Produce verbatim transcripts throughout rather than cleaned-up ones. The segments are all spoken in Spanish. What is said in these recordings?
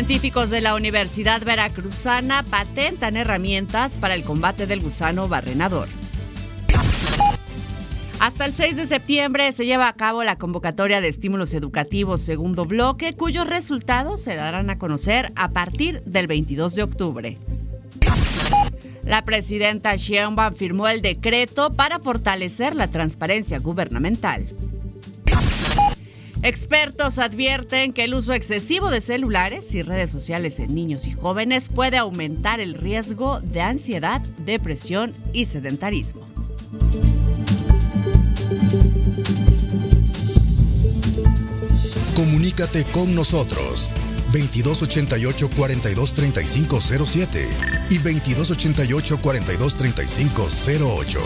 Científicos de la Universidad Veracruzana patentan herramientas para el combate del gusano barrenador. Hasta el seis de septiembre se lleva a cabo la convocatoria de estímulos educativos segundo bloque, cuyos resultados se darán a conocer a partir del veintidós de octubre. La presidenta Sheinbaum firmó el decreto para fortalecer la transparencia gubernamental. Expertos advierten que el uso excesivo de celulares y redes sociales en niños y jóvenes puede aumentar el riesgo de ansiedad, depresión y sedentarismo. Comunícate con nosotros veintidós ochenta y ocho, cuarenta y dos, treinta y cinco cero siete y veintidós ochenta y ocho, cuarenta y dos, treinta y cinco cero ocho.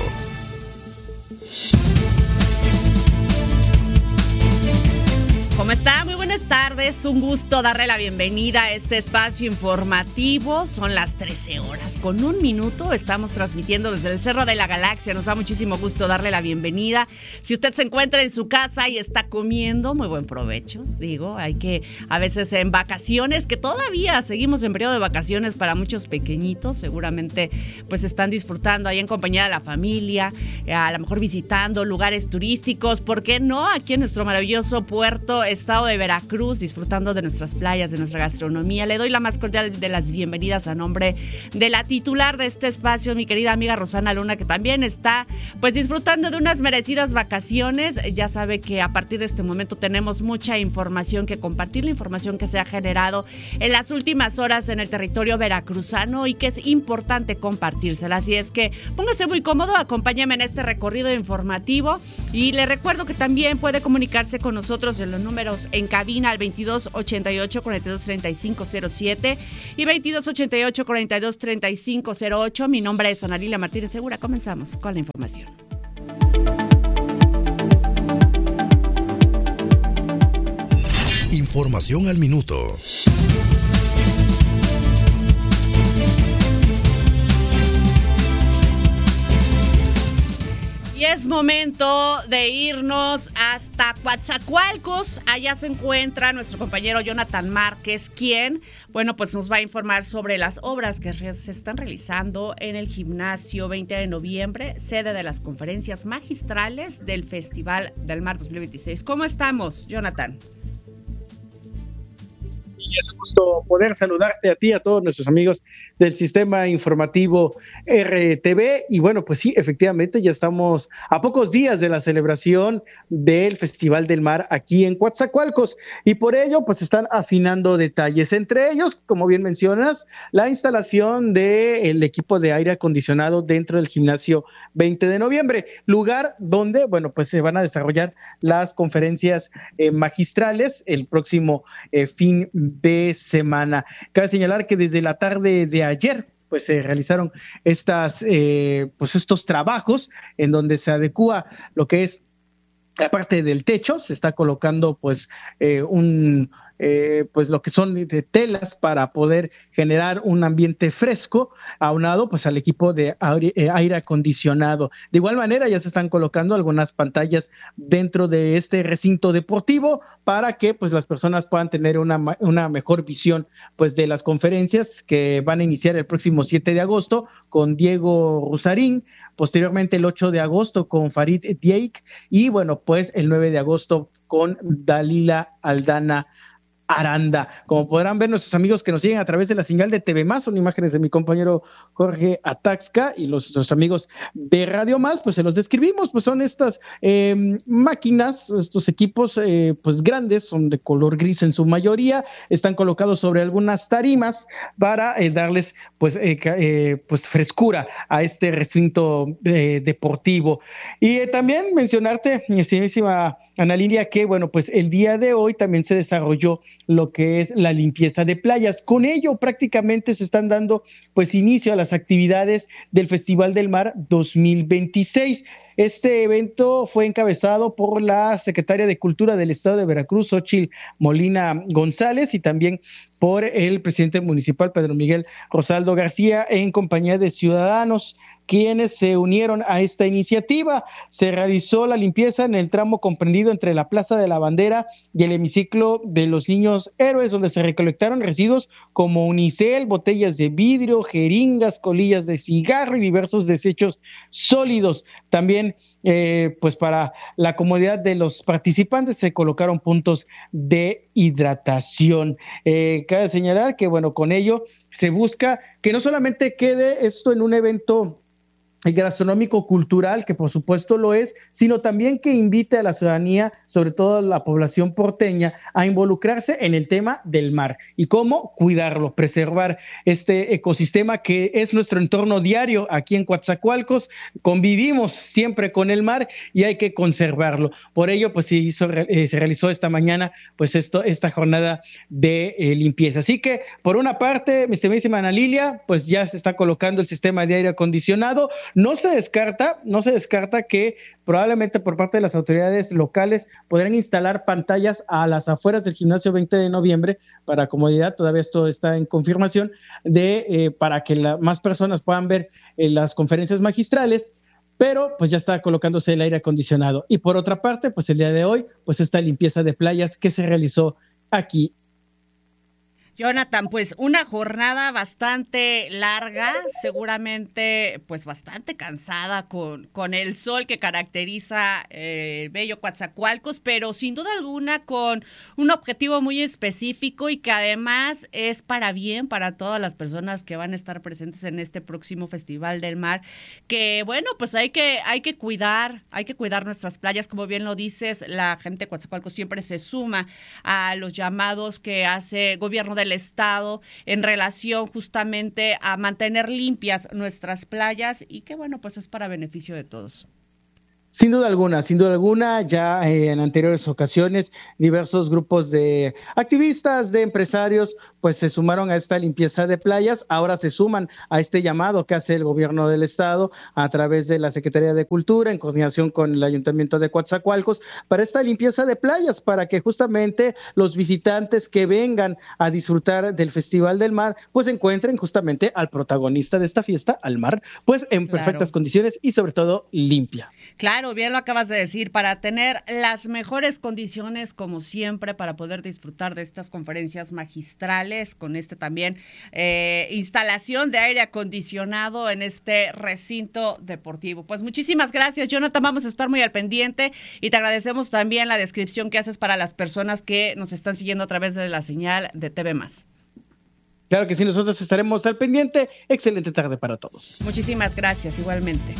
¿Cómo está? Muy buenas tardes. Un gusto darle la bienvenida a este espacio informativo. Son las trece horas con un minuto. Estamos transmitiendo desde el Cerro de la Galaxia. Nos da muchísimo gusto darle la bienvenida. Si usted se encuentra en su casa y está comiendo, muy buen provecho. Digo, hay que a veces en vacaciones, que todavía seguimos en periodo de vacaciones para muchos pequeñitos. Seguramente pues están disfrutando ahí en compañía de la familia, a lo mejor visitando lugares turísticos. ¿Por qué no? Aquí en nuestro maravilloso puerto estado de Veracruz, disfrutando de nuestras playas, de nuestra gastronomía. Le doy la más cordial de las bienvenidas a nombre de la titular de este espacio, mi querida amiga Rosana Luna, que también está pues disfrutando de unas merecidas vacaciones. Ya sabe que a partir de este momento tenemos mucha información que compartir, la información que se ha generado en las últimas horas en el territorio veracruzano y que es importante compartírsela. Así es que póngase muy cómodo, acompáñeme en este recorrido informativo y le recuerdo que también puede comunicarse con nosotros en los números en cabina al veintidós ochenta y ocho, cuarenta y dos, treinta y cinco cero siete y veintidós ochenta y ocho, cuarenta y dos, treinta y cinco cero ocho. Mi nombre es Ana Lilia Martínez Segura. Comenzamos con la información. Información al minuto. Y es momento de irnos hasta Coatzacoalcos. Allá se encuentra nuestro compañero Jonathan Márquez, quien, bueno, pues nos va a informar sobre las obras que se están realizando en el Gimnasio veinte de noviembre, sede de las conferencias magistrales del Festival del Mar dos mil veintiséis. ¿Cómo estamos, Jonathan? Y es un gusto poder saludarte a ti y a todos nuestros amigos del Sistema Informativo R T V. Y bueno, pues sí, efectivamente ya estamos a pocos días de la celebración del Festival del Mar aquí en Coatzacoalcos y por ello pues están afinando detalles. Entre ellos, como bien mencionas, la instalación del equipo de aire acondicionado dentro del Gimnasio veinte de noviembre, lugar donde, bueno, pues se van a desarrollar las conferencias eh, magistrales el próximo eh, fin de semana. Cabe señalar que desde la tarde de ayer pues se realizaron estas eh, pues estos trabajos en donde se adecúa lo que es la parte del techo, se está colocando pues eh, un eh, pues lo que son de telas para poder generar un ambiente fresco, aunado pues al equipo de aire, eh, aire acondicionado. De igual manera ya se están colocando algunas pantallas dentro de este recinto deportivo para que pues las personas puedan tener una, una mejor visión pues de las conferencias que van a iniciar el próximo siete de agosto con Diego Rusarín, posteriormente el ocho de agosto con Farid Dieik y bueno pues el nueve de agosto con Dalila Aldana Aranda. Como podrán ver nuestros amigos que nos siguen a través de la señal de T V Más, son imágenes de mi compañero Jorge Ataxca y los, los amigos de Radio Más, pues se los describimos, pues son estas eh, máquinas, estos equipos eh, pues grandes, son de color gris en su mayoría, están colocados sobre algunas tarimas para eh, darles pues, eh, eh, pues frescura a este recinto eh, deportivo. Y eh, también mencionarte, mi estimadísima Ana Lilia, que bueno, pues el día de hoy también se desarrolló lo que es la limpieza de playas. Con ello prácticamente se están dando pues inicio a las actividades del Festival del Mar dos mil veintiséis. Este evento fue encabezado por la secretaria de Cultura del Estado de Veracruz, Xóchitl Molina González, y también por el presidente municipal, Pedro Miguel Rosaldo García, en compañía de ciudadanos quienes se unieron a esta iniciativa. Se realizó la limpieza en el tramo comprendido entre la Plaza de la Bandera y el hemiciclo de los Niños Héroes, donde se recolectaron residuos como unicel, botellas de vidrio, jeringas, colillas de cigarro y diversos desechos sólidos. También Eh, pues para la comodidad de los participantes se colocaron puntos de hidratación. Eh, cabe señalar que, bueno, con ello se busca que no solamente quede esto en un evento gastronómico cultural, que por supuesto lo es, sino también que invite a la ciudadanía, sobre todo a la población porteña, a involucrarse en el tema del mar y cómo cuidarlo, preservar este ecosistema que es nuestro entorno diario aquí en Coatzacoalcos. Convivimos siempre con el mar y hay que conservarlo. Por ello, pues se hizo, eh, se realizó esta mañana, pues esto, esta jornada de eh, limpieza. Así que, por una parte, mi estimadísima Ana Lilia, pues ya se está colocando el sistema de aire acondicionado. No se descarta, no se descarta que probablemente por parte de las autoridades locales podrán instalar pantallas a las afueras del gimnasio veinte de noviembre para comodidad. Todavía esto está en confirmación de eh, para que la, más personas puedan ver eh, las conferencias magistrales, pero pues ya está colocándose el aire acondicionado. Y por otra parte, pues el día de hoy, pues esta limpieza de playas que se realizó aquí. Jonathan, pues una jornada bastante larga, seguramente pues bastante cansada con, con el sol que caracteriza eh, el bello Coatzacoalcos, pero sin duda alguna con un objetivo muy específico y que además es para bien para todas las personas que van a estar presentes en este próximo Festival del Mar, que bueno, pues hay que, hay que cuidar, hay que cuidar nuestras playas, como bien lo dices, la gente de Coatzacoalcos siempre se suma a los llamados que hace gobierno del Estado en relación justamente a mantener limpias nuestras playas y que bueno, pues es para beneficio de todos. Sin duda alguna, sin duda alguna, ya eh, en anteriores ocasiones diversos grupos de activistas, de empresarios, pues se sumaron a esta limpieza de playas, ahora se suman a este llamado que hace el gobierno del estado a través de la Secretaría de Cultura en coordinación con el Ayuntamiento de Coatzacoalcos para esta limpieza de playas, para que justamente los visitantes que vengan a disfrutar del Festival del Mar, pues encuentren justamente al protagonista de esta fiesta, al mar, pues en claro. perfectas condiciones y sobre todo limpia. Claro, bien lo acabas de decir, para tener las mejores condiciones como siempre para poder disfrutar de estas conferencias magistrales, con este también eh, instalación de aire acondicionado en este recinto deportivo. Pues muchísimas gracias, Jonathan, vamos a estar muy al pendiente y te agradecemos también la descripción que haces para las personas que nos están siguiendo a través de la señal de T V más. Claro que sí, nosotros estaremos al pendiente. Excelente tarde para todos. Muchísimas gracias, igualmente.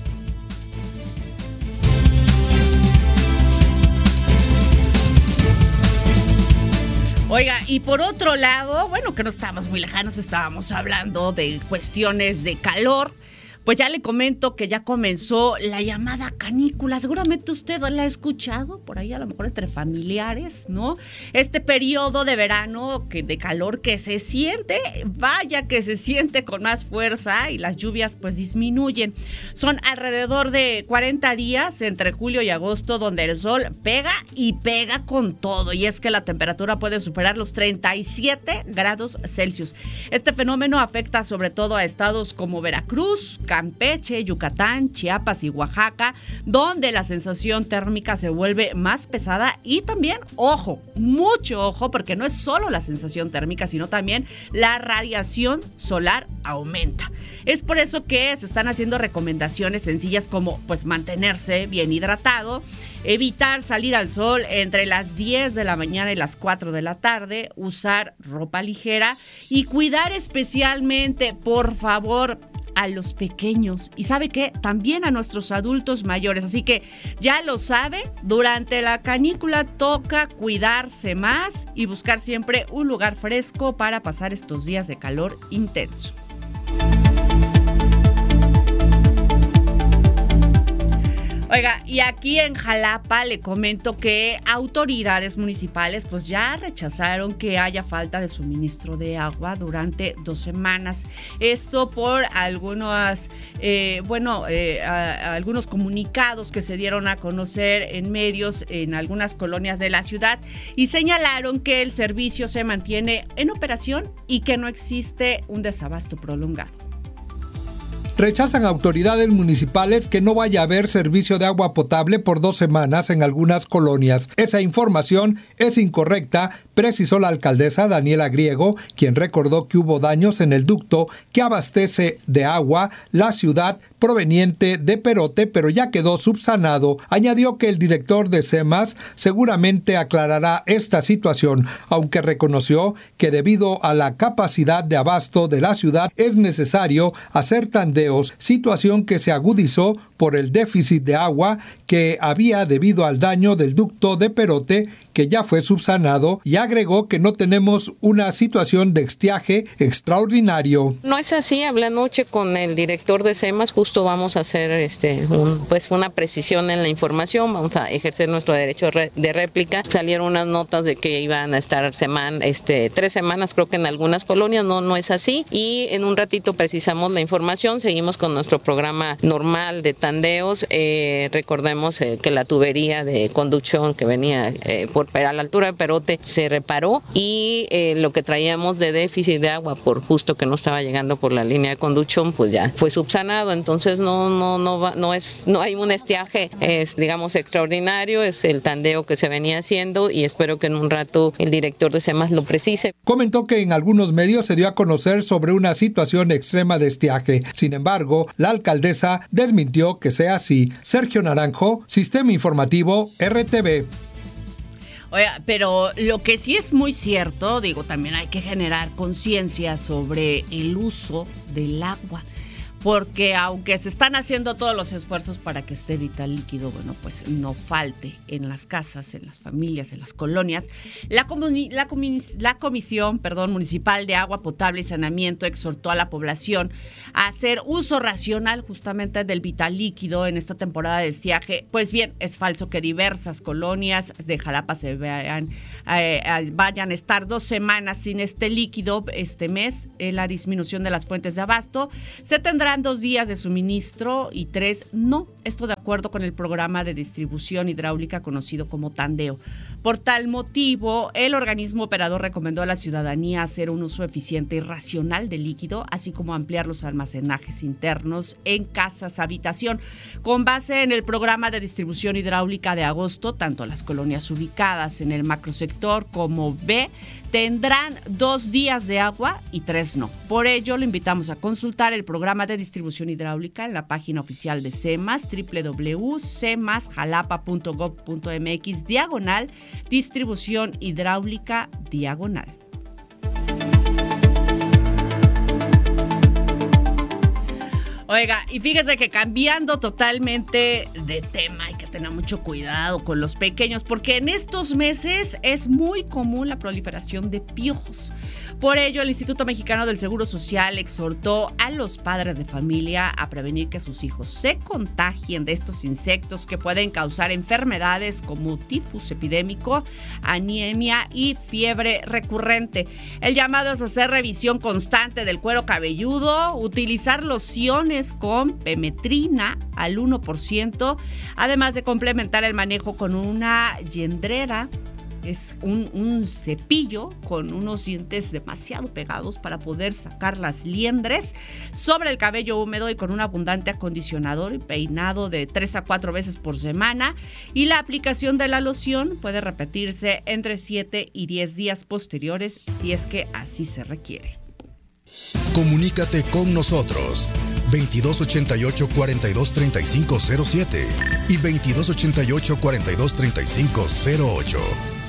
Oiga, y por otro lado, bueno, que no estábamos muy lejanos, estábamos hablando de cuestiones de calor. Pues ya le comento que ya comenzó la llamada canícula. Seguramente usted la ha escuchado por ahí, a lo mejor entre familiares, ¿no? Este periodo de verano, que de calor que se siente, vaya que se siente con más fuerza y las lluvias pues disminuyen. Son alrededor de cuarenta días entre julio y agosto donde el sol pega y pega con todo. Y es que la temperatura puede superar los treinta y siete grados Celsius. Este fenómeno afecta sobre todo a estados como Veracruz, Campeche, Yucatán, Chiapas y Oaxaca, donde la sensación térmica se vuelve más pesada y también, ojo, mucho ojo, porque no es solo la sensación térmica, sino también la radiación solar aumenta. Es por eso que se están haciendo recomendaciones sencillas como pues mantenerse bien hidratado, evitar salir al sol entre las diez de la mañana y las cuatro de la tarde, usar ropa ligera y cuidar especialmente, por favor, a los pequeños y ¿sabe qué? También a nuestros adultos mayores. Así que ya lo sabe, durante la canícula toca cuidarse más y buscar siempre un lugar fresco para pasar estos días de calor intenso. Oiga, y aquí en Jalapa le comento que autoridades municipales pues ya rechazaron que haya falta de suministro de agua durante dos semanas. Esto por algunos, eh, bueno, eh, a, a algunos comunicados que se dieron a conocer en medios en algunas colonias de la ciudad y señalaron que el servicio se mantiene en operación y que no existe un desabasto prolongado. Rechazan autoridades municipales que no vaya a haber servicio de agua potable por dos semanas en algunas colonias. Esa información es incorrecta, precisó la alcaldesa Daniela Griego, quien recordó que hubo daños en el ducto que abastece de agua la ciudad proveniente de Perote, pero ya quedó subsanado. Añadió que el director de SEMAS seguramente aclarará esta situación, aunque reconoció que debido a la capacidad de abasto de la ciudad es necesario hacer tandeos, situación que se agudizó por el déficit de agua que había debido al daño del ducto de Perote, que ya fue subsanado, y agregó que no tenemos una situación de estiaje extraordinario. No es así, hablé anoche con el director de SEMAS, justo vamos a hacer este un, pues una precisión en la información, vamos a ejercer nuestro derecho de réplica. Salieron unas notas de que iban a estar semana, este, tres semanas creo que en algunas colonias, no, no es así, y en un ratito precisamos la información, seguimos con nuestro programa normal de tandeos, eh, recordemos eh, que la tubería de conducción que venía eh, por a la altura de Perote se reparó y eh, lo que traíamos de déficit de agua por justo que no estaba llegando por la línea de conducción pues ya fue subsanado, entonces no no no va, no es no hay un estiaje es digamos extraordinario, es el tandeo que se venía haciendo y espero que en un rato el director de SEMAS lo precise. Comentó que en algunos medios se dio a conocer sobre una situación extrema de estiaje. Sin embargo, la alcaldesa desmintió que sea así. Sergio Naranjo, Sistema Informativo R T V. Oiga, pero lo que sí es muy cierto, digo, también hay que generar conciencia sobre el uso del agua, porque aunque se están haciendo todos los esfuerzos para que esté vital líquido, bueno, pues no falte en las casas, en las familias, en las colonias. La, comuni- la, comis- la Comisión perdón, Municipal de Agua Potable y Saneamiento exhortó a la población a hacer uso racional justamente del vital líquido en esta temporada de estiaje. Pues bien, es falso que diversas colonias de Jalapa se vean, eh, vayan a estar dos semanas sin este líquido este mes. En la disminución de las fuentes de abasto se tendrán dos días de suministro y tres no. Esto de acuerdo con el programa de distribución hidráulica conocido como Tandeo. Por tal motivo, el organismo operador recomendó a la ciudadanía hacer un uso eficiente y racional del líquido, así como ampliar los almacenajes internos en casas habitación. Con base en el programa de distribución hidráulica de agosto, tanto las colonias ubicadas en el macrosector como B tendrán dos días de agua y tres no. Por ello, lo invitamos a consultar el programa de distribución hidráulica en la página oficial de SEMAS, doble u doble u doble u punto semas jalapa punto gob punto mx, diagonal, distribución hidráulica, diagonal. Oiga, y fíjese que cambiando totalmente de tema, hay que tener mucho cuidado con los pequeños, porque en estos meses es muy común la proliferación de piojos. Por ello, el Instituto Mexicano del Seguro Social exhortó a los padres de familia a prevenir que sus hijos se contagien de estos insectos que pueden causar enfermedades como tifus epidémico, anemia y fiebre recurrente. El llamado es hacer revisión constante del cuero cabelludo, utilizar lociones con pemetrina al uno por ciento, además de complementar el manejo con una yendrera. Es un, un cepillo con unos dientes demasiado pegados para poder sacar las liendres sobre el cabello húmedo y con un abundante acondicionador y peinado de tres a cuatro veces por semana. Y la aplicación de la loción puede repetirse entre siete y diez días posteriores si es que así se requiere. Comunícate con nosotros veintidós ochenta y ocho, cuarenta y dos, treinta y cinco cero siete y veintidós ochenta y ocho, cuarenta y dos, treinta y cinco cero ocho.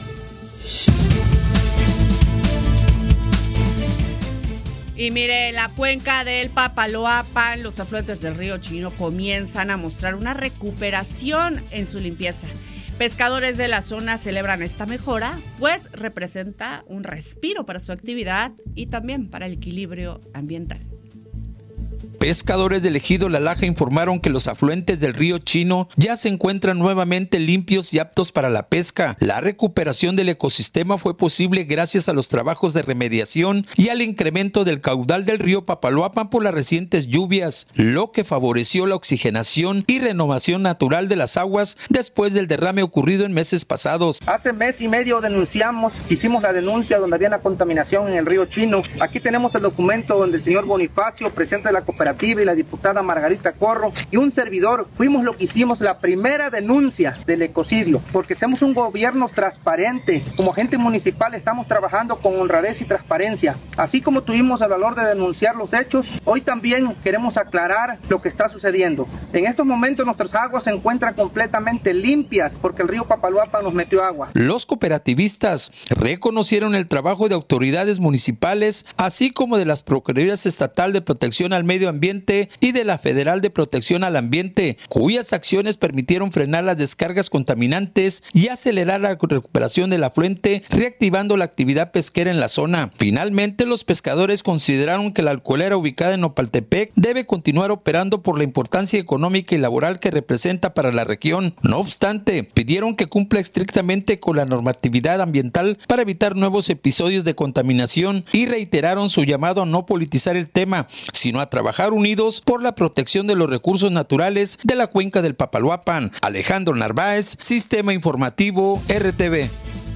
Y mire, la cuenca del Papaloapan, los afluentes del río Chino comienzan a mostrar una recuperación en su limpieza. Pescadores de la zona celebran esta mejora, pues representa un respiro para su actividad y también para el equilibrio ambiental. Pescadores del ejido La Laja informaron que los afluentes del río Chino ya se encuentran nuevamente limpios y aptos para la pesca. La recuperación del ecosistema fue posible gracias a los trabajos de remediación y al incremento del caudal del río Papaloapan por las recientes lluvias, lo que favoreció la oxigenación y renovación natural de las aguas después del derrame ocurrido en meses pasados. Hace mes y medio denunciamos, hicimos la denuncia donde había una contaminación en el río Chino. Aquí tenemos el documento donde el señor Bonifacio, presidente de la cooperativa, y la diputada Margarita Corro y un servidor fuimos lo que hicimos la primera denuncia del ecocidio, porque somos un gobierno transparente. Como agente municipal estamos trabajando con honradez y transparencia. Así como tuvimos el valor de denunciar los hechos, hoy también queremos aclarar lo que está sucediendo. En estos momentos nuestras aguas se encuentran completamente limpias porque el río Papaloapan nos metió agua. Los cooperativistas reconocieron el trabajo de autoridades municipales, así como de las Procuradurías Estatal de Protección al Medio Ambiente y de la Federal de Protección al Ambiente, cuyas acciones permitieron frenar las descargas contaminantes y acelerar la recuperación del afluente, reactivando la actividad pesquera en la zona. Finalmente, los pescadores consideraron que la alcoholera ubicada en Nopaltepec debe continuar operando por la importancia económica y laboral que representa para la región. No obstante, pidieron que cumpla estrictamente con la normatividad ambiental para evitar nuevos episodios de contaminación y reiteraron su llamado a no politizar el tema, sino a trabajar unidos por la protección de los recursos naturales de la cuenca del Papaloapan. Alejandro Narváez, Sistema Informativo R T V.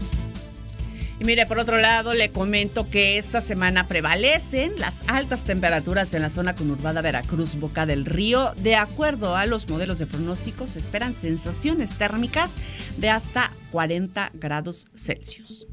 Y mire, por otro lado, le comento que esta semana prevalecen las altas temperaturas en la zona conurbada Veracruz, Boca del Río. De acuerdo a los modelos de pronóstico, se esperan sensaciones térmicas de hasta cuarenta grados Celsius.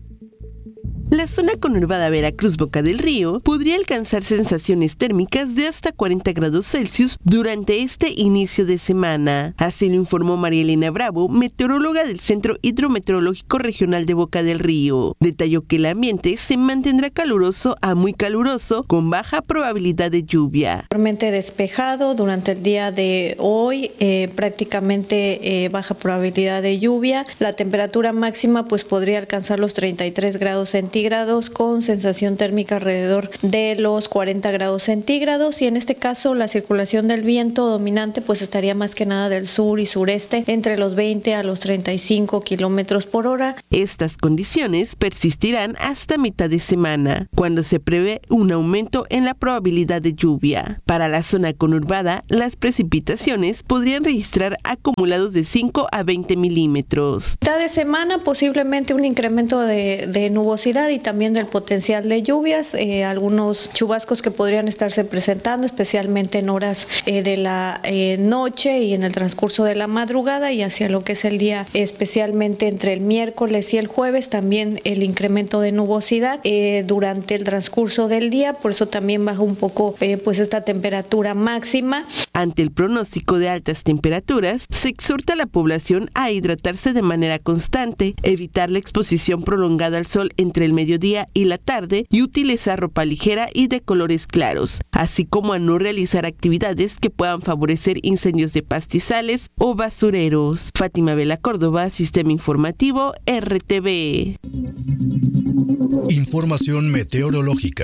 La zona conurbada Veracruz Boca del Río podría alcanzar sensaciones térmicas de hasta cuarenta grados Celsius durante este inicio de semana. Así lo informó María Elena Bravo, meteoróloga del Centro Hidrometeorológico Regional de Boca del Río. Detalló que el ambiente se mantendrá caluroso a muy caluroso con baja probabilidad de lluvia. Totalmente despejado durante el día de hoy, eh, prácticamente eh, baja probabilidad de lluvia. La temperatura máxima pues podría alcanzar los treinta y tres grados centígrados con sensación térmica alrededor de los cuarenta grados centígrados, y en este caso la circulación del viento dominante pues estaría más que nada del sur y sureste entre los veinte a los treinta y cinco kilómetros por hora. Estas condiciones persistirán hasta mitad de semana, cuando se prevé un aumento en la probabilidad de lluvia. Para la zona conurbada, las precipitaciones podrían registrar acumulados de cinco a veinte milímetros. Mitad de semana posiblemente un incremento de, de nubosidad y también del potencial de lluvias, eh, algunos chubascos que podrían estarse presentando, especialmente en horas eh, de la eh, noche y en el transcurso de la madrugada, y hacia lo que es el día, especialmente entre el miércoles y el jueves, también el incremento de nubosidad eh, durante el transcurso del día, por eso también baja un poco eh, pues esta temperatura máxima. Ante el pronóstico de altas temperaturas, se exhorta a la población a hidratarse de manera constante, evitar la exposición prolongada al sol entre el mediodía y la tarde y utilizar ropa ligera y de colores claros, así como a no realizar actividades que puedan favorecer incendios de pastizales o basureros. Fátima Vela Córdoba, Sistema Informativo R T V. Información meteorológica.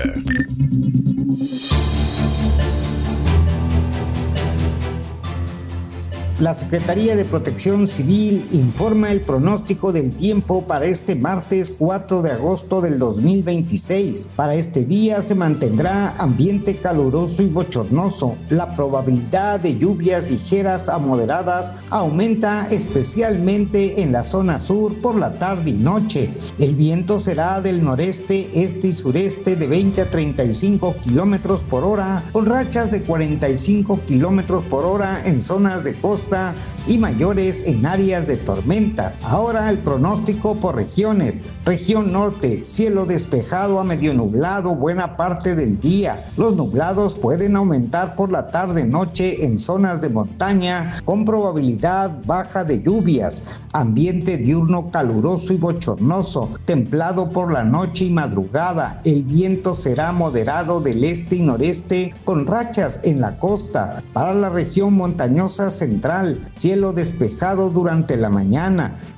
La Secretaría de Protección Civil informa el pronóstico del tiempo para este martes cuatro de agosto del dos mil veintiséis. Para este día se mantendrá ambiente caluroso y bochornoso. La probabilidad de lluvias ligeras a moderadas aumenta especialmente en la zona sur por la tarde y noche. El viento será del noreste, este y sureste de veinte a treinta y cinco kilómetros por hora, con rachas de cuarenta y cinco kilómetros por hora en zonas de costa y mayores en áreas de tormenta. Ahora el pronóstico por regiones. Región norte, cielo despejado a medio nublado buena parte del día. Los nublados pueden aumentar por la tarde-noche en zonas de montaña con probabilidad baja de lluvias. Ambiente diurno caluroso y bochornoso, templado por la noche y madrugada. El viento será moderado del este y noreste con rachas en la costa. Para la región montañosa central, cielo despejado durante la mañana.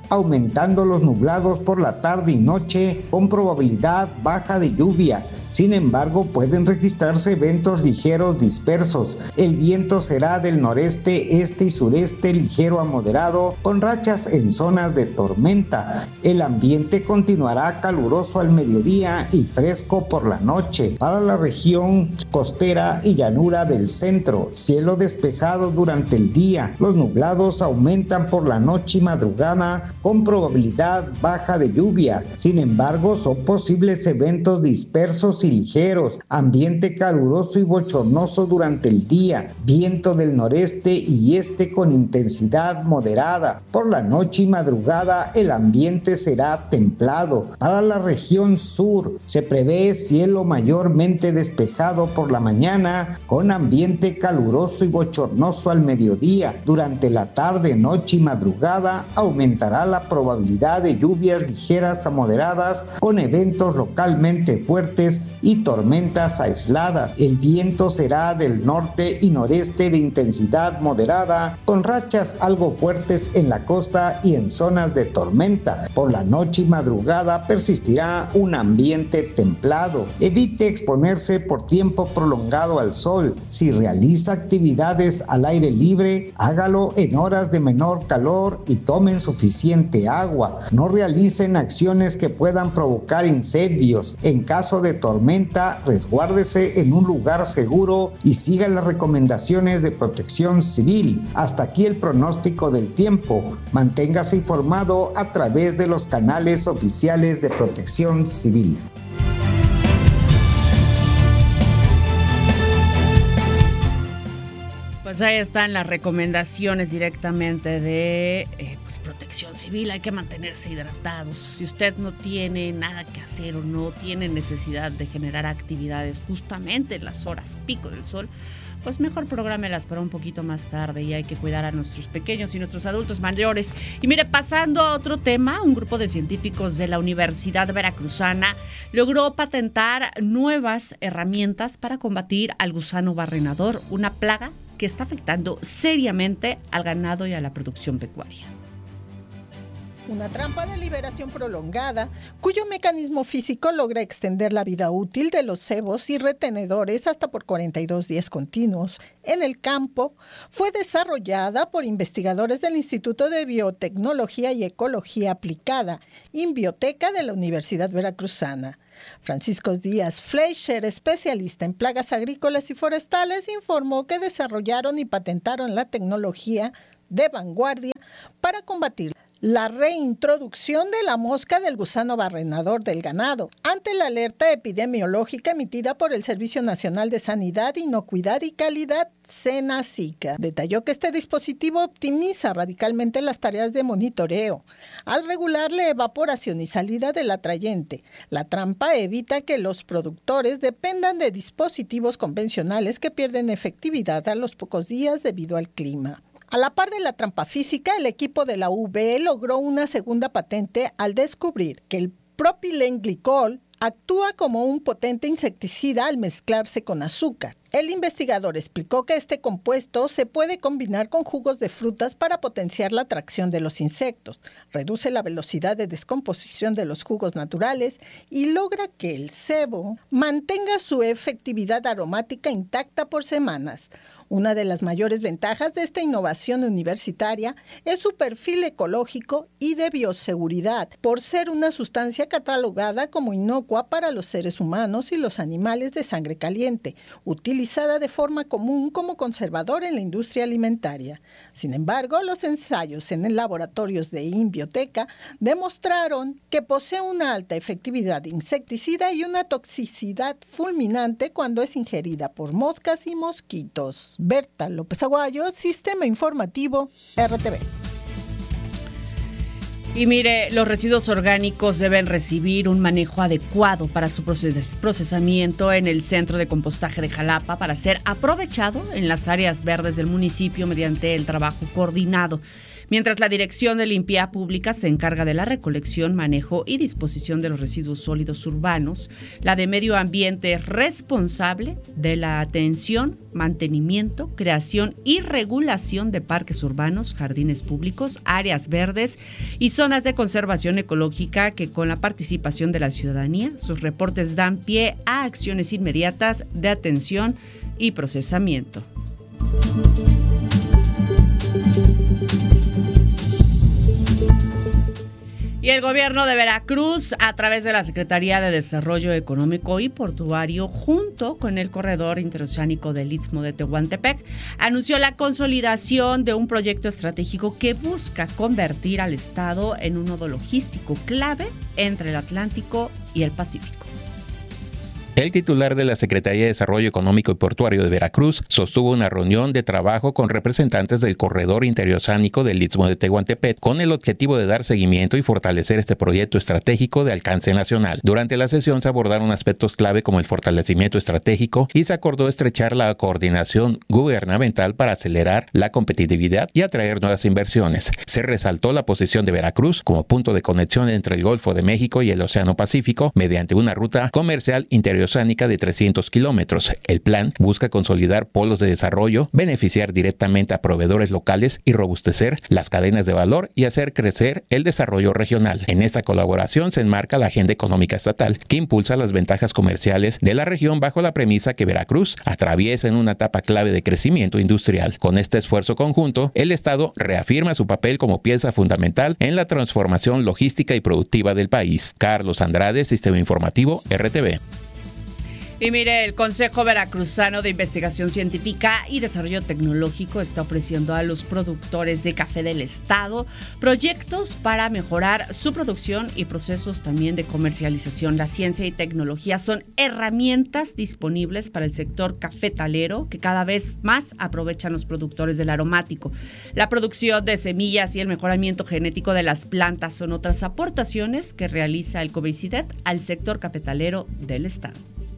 aumentando los nublados por la tarde y noche con probabilidad baja de lluvia. Sin embargo, pueden registrarse vientos ligeros dispersos. El viento será del noreste, este y sureste ligero a moderado, con rachas en zonas de tormenta. El ambiente continuará caluroso al mediodía y fresco por la noche. Para la región costera y llanura del centro, cielo despejado durante el día. Los nublados aumentan por la noche y madrugada con probabilidad baja de lluvia. Sin embargo, son posibles eventos dispersos y ligeros, ambiente caluroso y bochornoso durante el día, viento del noreste y este con intensidad moderada. Por la noche y madrugada el ambiente será templado. Para la región sur se prevé cielo mayormente despejado por la mañana con ambiente caluroso y bochornoso al mediodía. Durante la tarde, noche y madrugada aumentará la probabilidad de lluvias ligeras a moderadas con eventos localmente fuertes y tormentas aisladas. El viento será del norte y noreste de intensidad moderada con rachas algo fuertes en la costa y en zonas de tormenta. Por la noche y madrugada persistirá un ambiente templado. Evite exponerse por tiempo prolongado al sol. Si realiza actividades al aire libre, hágalo en horas de menor calor y tomen suficiente agua. No realicen acciones que puedan provocar incendios. En caso de tormenta, resguárdese en un lugar seguro y siga las recomendaciones de Protección Civil. Hasta aquí el pronóstico del tiempo. Manténgase informado a través de los canales oficiales de Protección Civil. Pues ahí están las recomendaciones directamente de eh, pues Protección Civil. Hay que mantenerse hidratados. Si usted no tiene nada que hacer o no tiene necesidad de generar actividades justamente en las horas pico del sol, pues mejor prográmelas para un poquito más tarde, y hay que cuidar a nuestros pequeños y nuestros adultos mayores. Y mire, pasando a otro tema, un grupo de científicos de la Universidad Veracruzana logró patentar nuevas herramientas para combatir al gusano barrenador, una plaga que está afectando seriamente al ganado y a la producción pecuaria. Una trampa de liberación prolongada, cuyo mecanismo físico logra extender la vida útil de los cebos y retenedores hasta por cuarenta y dos días continuos en el campo, fue desarrollada por investigadores del Instituto de Biotecnología y Ecología Aplicada, INBioteca, de la Universidad Veracruzana. Francisco Díaz Fleischer, especialista en plagas agrícolas y forestales, informó que desarrollaron y patentaron la tecnología de vanguardia para combatir la reintroducción de la mosca del gusano barrenador del ganado ante la alerta epidemiológica emitida por el Servicio Nacional de Sanidad, Inocuidad y Calidad, SENASICA. Detalló que este dispositivo optimiza radicalmente las tareas de monitoreo al regular la evaporación y salida del atrayente. La trampa evita que los productores dependan de dispositivos convencionales que pierden efectividad a los pocos días debido al clima. A la par de la trampa física, el equipo de la U B logró una segunda patente al descubrir que el propilenglicol actúa como un potente insecticida al mezclarse con azúcar. El investigador explicó que este compuesto se puede combinar con jugos de frutas para potenciar la atracción de los insectos, reduce la velocidad de descomposición de los jugos naturales y logra que el cebo mantenga su efectividad aromática intacta por semanas. Una de las mayores ventajas de esta innovación universitaria es su perfil ecológico y de bioseguridad, por ser una sustancia catalogada como inocua para los seres humanos y los animales de sangre caliente, utilizada de forma común como conservador en la industria alimentaria. Sin embargo, los ensayos en laboratorios de INBioteca demostraron que posee una alta efectividad insecticida y una toxicidad fulminante cuando es ingerida por moscas y mosquitos. Berta López Aguayo, Sistema Informativo R T V. Y mire, los residuos orgánicos deben recibir un manejo adecuado para su procesamiento en el centro de compostaje de Jalapa para ser aprovechado en las áreas verdes del municipio mediante el trabajo coordinado. mientras la Dirección de Limpieza Pública se encarga de la recolección, manejo y disposición de los residuos sólidos urbanos. La de Medio Ambiente es responsable de la atención, mantenimiento, creación y regulación de parques urbanos, jardines públicos, áreas verdes y zonas de conservación ecológica que, con la participación de la ciudadanía, sus reportes dan pie a acciones inmediatas de atención y procesamiento. Y el gobierno de Veracruz, a través de la Secretaría de Desarrollo Económico y Portuario, junto con el Corredor Interoceánico del Istmo de Tehuantepec, anunció la consolidación de un proyecto estratégico que busca convertir al estado en un nodo logístico clave entre el Atlántico y el Pacífico. El titular de la Secretaría de Desarrollo Económico y Portuario de Veracruz sostuvo una reunión de trabajo con representantes del Corredor Interoceánico del Istmo de Tehuantepec con el objetivo de dar seguimiento y fortalecer este proyecto estratégico de alcance nacional. Durante la sesión se abordaron aspectos clave como el fortalecimiento estratégico y se acordó estrechar la coordinación gubernamental para acelerar la competitividad y atraer nuevas inversiones. Se resaltó la posición de Veracruz como punto de conexión entre el Golfo de México y el Océano Pacífico mediante una ruta comercial interoceánica de trescientos kilómetros. El plan busca consolidar polos de desarrollo, beneficiar directamente a proveedores locales y robustecer las cadenas de valor y hacer crecer el desarrollo regional. En esta colaboración se enmarca la agenda económica estatal que impulsa las ventajas comerciales de la región bajo la premisa que Veracruz atraviesa en una etapa clave de crecimiento industrial. Con este esfuerzo conjunto, el Estado reafirma su papel como pieza fundamental en la transformación logística y productiva del país. Carlos Andrade, Sistema Informativo, R T V. Y mire, el Consejo Veracruzano de Investigación Científica y Desarrollo Tecnológico está ofreciendo a los productores de café del estado proyectos para mejorar su producción y procesos también de comercialización. La ciencia y tecnología son herramientas disponibles para el sector cafetalero que cada vez más aprovechan los productores del aromático. La producción de semillas y el mejoramiento genético de las plantas son otras aportaciones que realiza el COVICIDET al sector cafetalero del estado.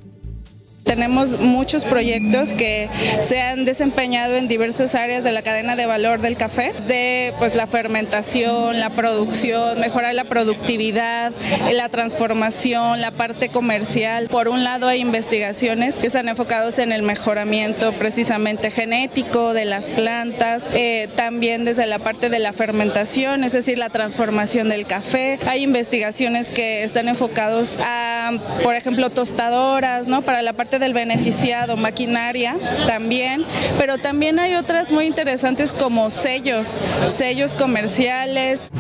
Tenemos muchos proyectos que se han desempeñado en diversas áreas de la cadena de valor del café, de pues la fermentación, la producción, mejorar la productividad, la transformación, la parte comercial. Por un lado hay investigaciones que están enfocados en el mejoramiento precisamente genético de las plantas, eh, también desde la parte de la fermentación, es decir, la transformación del café. Hay investigaciones que están enfocados a, por ejemplo, tostadoras, ¿no? Para la parte del beneficiado, maquinaria también, pero también hay otras muy interesantes como sellos, sellos comerciales.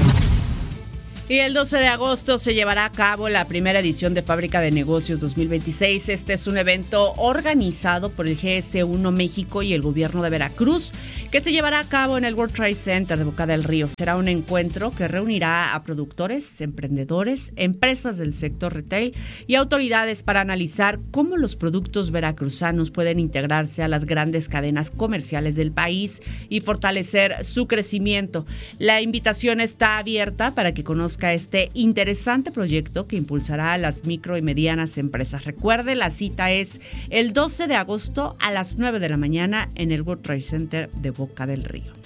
Y el doce de agosto se llevará a cabo la primera edición de Fábrica de Negocios dos mil veintiséis. Este es un evento organizado por el G S uno México y el gobierno de Veracruz, que se llevará a cabo en el World Trade Center de Boca del Río. Será un encuentro que reunirá a productores, emprendedores, empresas del sector retail y autoridades para analizar cómo los productos veracruzanos pueden integrarse a las grandes cadenas comerciales del país y fortalecer su crecimiento. La invitación está abierta para que conozcan este interesante proyecto que impulsará a las micro y medianas empresas. Recuerde, la cita es el doce de agosto a las nueve de la mañana en el World Trade Center de Boca del Río.